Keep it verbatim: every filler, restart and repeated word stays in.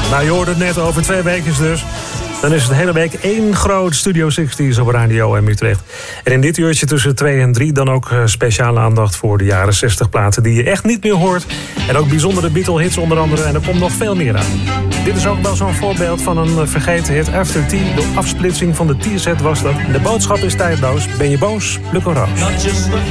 Nou, je hoorde het net, over twee weken dus. Dan is het de hele week één groot Studio zestig op Radio M Utrecht. En in dit uurtje tussen twee en drie dan ook speciale aandacht voor de jaren zestig platen die je echt niet meer hoort. En ook bijzondere Beatle-hits onder andere. En er komt nog veel meer aan. Dit is ook wel zo'n voorbeeld van een vergeten hit. After Tea, de afsplitsing van de T-set was dat. De boodschap is tijdloos. Ben je boos? Pluk een roos.